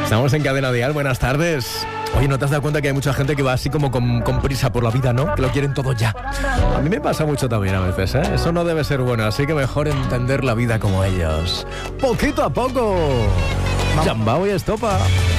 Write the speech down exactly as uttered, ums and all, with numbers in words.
Estamos en Cadena Dial, buenas tardes. Oye, ¿no te has dado cuenta que hay mucha gente que va así como con, con prisa por la vida, ¿no? Que lo quieren todo ya. A mí me pasa mucho también a veces, ¿eh? Eso no debe ser bueno, así que mejor entender la vida como ellos. Poquito a poco. Jambao y Estopa.